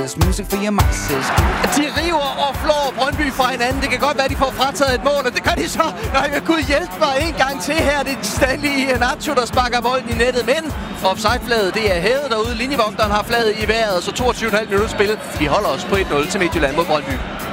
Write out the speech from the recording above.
Music for your masses. De river og flår Brøndby fra hinanden. Det kan godt være, de får frataget et mål, og det gør de så. Nej, Gud hjælp mig en gang til her. Det er Stanley Iheanacho, der sparker bolden i nettet. Men offside-flaget, det er hævet derude. Linjevogteren har flaget i vejret, så 22,5 minutter spil. Vi holder os på 1-0 til Midtjylland mod Brøndby.